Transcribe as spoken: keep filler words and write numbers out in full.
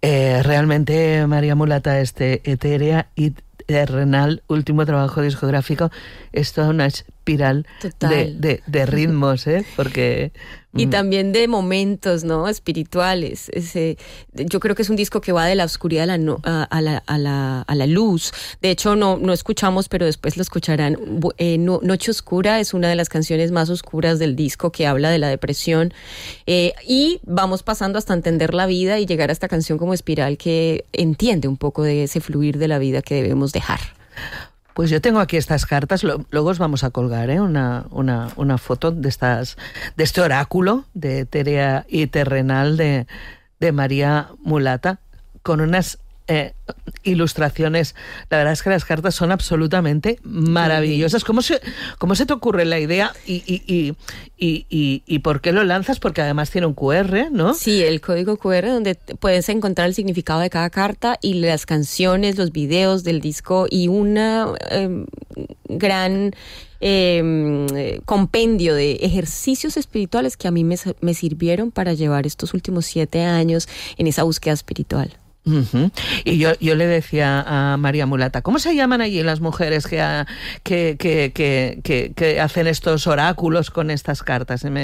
Eh, realmente María Mulata, este etérea y terrenal último trabajo discográfico, es toda una espiral de, de, de ritmos, ¿eh? Porque... Y también de momentos, ¿no? Espirituales. Ese, yo creo que es un disco que va de la oscuridad a la, no, a, a la, a la, a la luz. De hecho, no, no escuchamos, pero después lo escucharán. Eh, no, Noche Oscura es una de las canciones más oscuras del disco, que habla de la depresión. Eh, y vamos pasando hasta entender la vida y llegar a esta canción como espiral que entiende un poco de ese fluir de la vida que debemos dejar. Pues yo tengo aquí estas cartas, luego os vamos a colgar ¿eh? una, una, una foto de estas de este oráculo de etérea y terrenal de, de María Mulata, con unas eh, ilustraciones. La verdad es que las cartas son absolutamente maravillosas. ¿Cómo se, cómo se te ocurre la idea y, y, y, y, y, y por qué lo lanzas? Porque además tiene un cu erre, ¿no? Sí, el código cu erre donde puedes encontrar el significado de cada carta y las canciones, los videos del disco y una eh, gran eh, compendio de ejercicios espirituales que a mí me, me sirvieron para llevar estos últimos siete años en esa búsqueda espiritual. Uh-huh. Y yo, yo le decía a María Mulata, ¿cómo se llaman allí las mujeres que, que, que, que, que, que hacen estos oráculos con estas cartas? Y me